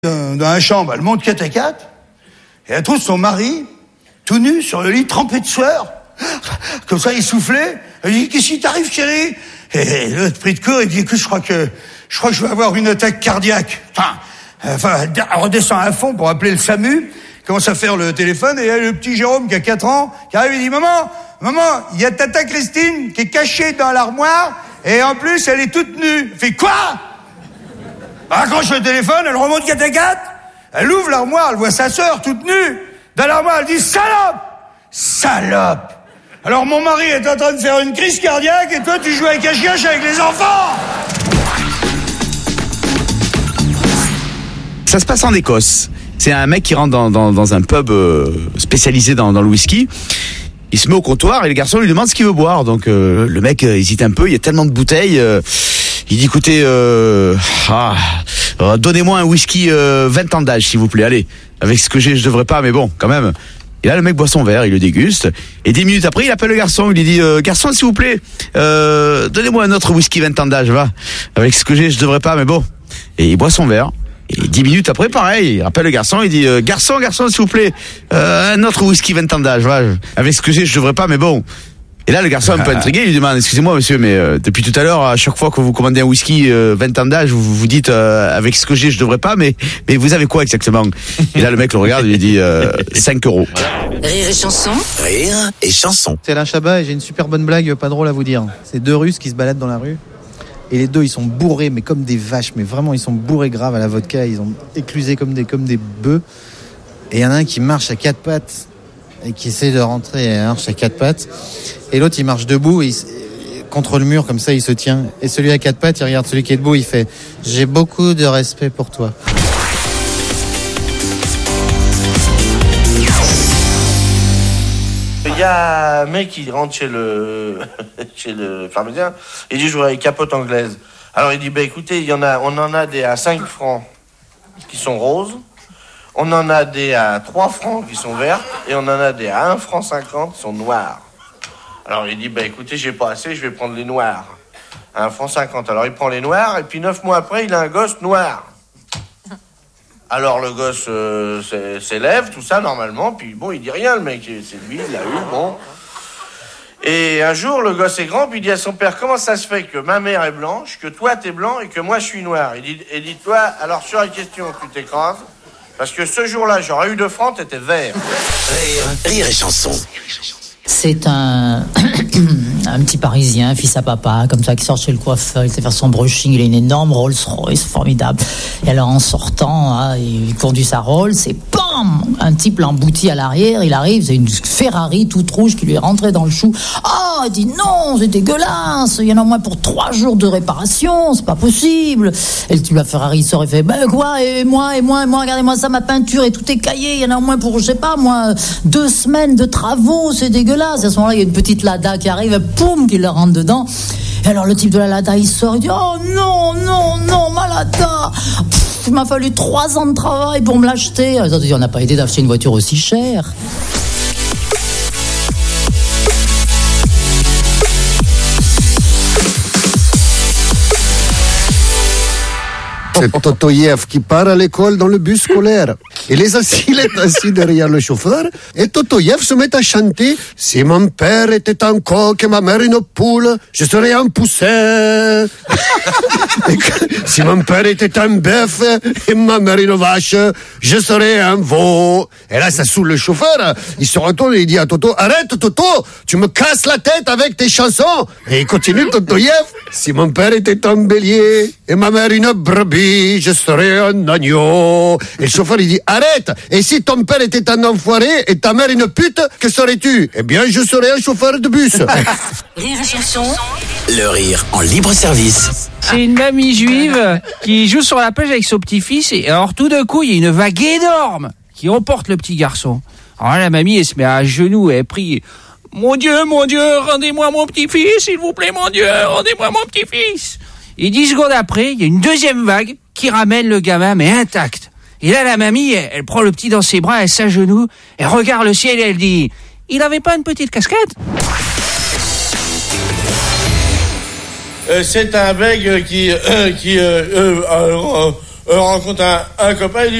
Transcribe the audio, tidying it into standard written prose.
Dans la chambre, elle monte 4 à 4, et elle trouve son mari, tout nu, sur le lit, trempé de sueur. Comme ça, il soufflait. Elle dit, qu'est-ce qui t'arrive, chérie? Et l'autre pris de court, il dit, écoute, je crois que je vais avoir une attaque cardiaque. Enfin, elle redescend à fond pour appeler le SAMU, commence à faire le téléphone, et il y a le petit Jérôme qui a 4 ans, qui arrive et dit, maman, il y a tata Christine qui est cachée dans l'armoire, et en plus, elle est toute nue. Elle fait, quoi? Elle raccroche le téléphone, elle remonte 4 à 4, elle ouvre l'armoire, elle voit sa sœur toute nue. Dans l'armoire, elle dit, salope. Alors mon mari est en train de faire une crise cardiaque, et toi tu joues à cache-cache avec les enfants. Ça se passe en Écosse. C'est un mec qui rentre dans un pub spécialisé dans le whisky. Il se met au comptoir et le garçon lui demande ce qu'il veut boire. Donc le mec hésite un peu, il y a tellement de bouteilles. Il dit, écoutez, donnez-moi un whisky 20 ans d'âge, s'il vous plaît. Allez, avec ce que j'ai, je devrais pas, mais bon, quand même. Et là, le mec boit son verre, il le déguste. Et 10 minutes après, il appelle le garçon. Il lui dit, garçon, s'il vous plaît, donnez-moi un autre whisky 20 ans d'âge, va. Avec ce que j'ai, je devrais pas, mais bon. Et il boit son verre. Et 10 minutes après, pareil, il appelle le garçon, il dit, garçon, s'il vous plaît, un autre whisky 20 ans d'âge, va. Avec ce que j'ai, je devrais pas, mais bon. Et là, le garçon, un peu intrigué, il lui demande, excusez-moi, monsieur, mais depuis tout à l'heure, à chaque fois que vous commandez un whisky 20 ans d'âge, vous dites, avec ce que j'ai, je devrais pas, mais vous avez quoi exactement? Et là, le mec le regarde, il lui dit, 5 €. Rire et chanson. Rire et chanson. C'est Alain Chabat et j'ai une super bonne blague pas drôle à vous dire. C'est 2 Russes qui se baladent dans la rue. Et les deux, ils sont bourrés, mais comme des vaches. Mais vraiment, ils sont bourrés grave à la vodka. Ils ont éclusé comme des bœufs. Et il y en a un qui marche à 4 pattes et qui essaie de rentrer et marche à 4 pattes. Et l'autre, il marche debout et contre le mur, comme ça, il se tient. Et celui à 4 pattes, il regarde celui qui est debout, il fait « J'ai beaucoup de respect pour toi ». Il y a un mec qui rentre chez le pharmacien, il dit je voudrais une capote anglaise. Alors il dit écoutez, on en a des à 5 francs qui sont roses, on en a des à 3 francs qui sont vertes, et on en a des à 1 franc 50 qui sont noirs. Alors il dit écoutez, j'ai pas assez, je vais prendre les noirs. À 1 franc 50. Alors il prend les noirs, et puis 9 mois après, il a un gosse noir. Alors le gosse s'élève, tout ça, normalement, puis bon, il dit rien, le mec, c'est lui, il l'a eu, bon. Et un jour, le gosse est grand, puis il dit à son père, comment ça se fait que ma mère est blanche, que toi t'es blanc, et que moi je suis noir? Il dit, toi, alors sur la question, tu t'écrases, parce que ce jour-là, j'aurais eu 2 francs, t'étais vert. Rire et chanson. C'est un petit Parisien, fils à papa, comme ça, qui sort chez le coiffeur, il sait faire son brushing, il a une énorme Rolls-Royce, formidable. Et alors, en sortant, il conduit sa Rolls, et bam! Un type l'emboutit à l'arrière, il arrive, c'est une Ferrari toute rouge qui lui est rentrée dans le chou. Ah, il dit non, c'est dégueulasse, il y en a au moins pour 3 jours de réparation, c'est pas possible. Et le type de la Ferrari, il sort et fait, quoi, et moi, regardez-moi ça, ma peinture est tout écaillée, il y en a au moins pour, je sais pas, moi, 2 semaines de travaux, c'est dégueulasse. À ce moment-là, il y a une petite Lada qui arrive, poum, qui le rentre dedans. Et alors, le type de la Lada, il sort, il dit, oh non, ma Lada! Il m'a fallu 3 ans de travail pour me l'acheter. On n'a pas aidé d'acheter une voiture aussi chère. C'est Totoyev qui part à l'école dans le bus scolaire. Il est assis derrière le chauffeur et Totoyev se met à chanter « Si mon père était un coq et ma mère une poule, je serais un poussin. Si mon père était un bœuf et ma mère une vache, je serais un veau. » Et là, ça saoule le chauffeur. Il se retourne et il dit à Toto « Arrête Toto, tu me casses la tête avec tes chansons. » Et il continue Totoyev « Si mon père était un bélier et ma mère une brebis, je serais un agneau. » Et le chauffeur, il dit, arrête! Et si ton père était un enfoiré et ta mère une pute, que serais-tu? Eh bien, je serais un chauffeur de bus. Rire et chanson. Le rire en libre service. C'est une mamie juive qui joue sur la plage avec son petit-fils. Et alors, tout d'un coup, il y a une vague énorme qui emporte le petit garçon. Alors, la mamie, elle se met à genoux et elle prie. Mon Dieu, rendez-moi mon petit-fils, s'il vous plaît, mon Dieu, rendez-moi mon petit-fils. Et 10 secondes après, il y a une deuxième vague qui ramène le gamin, mais intact. Et là, la mamie, elle prend le petit dans ses bras, elle s'agenouille, elle regarde le ciel et elle dit « Il avait pas une petite casquette ?» C'est un bègue qui rencontre un copain, il dit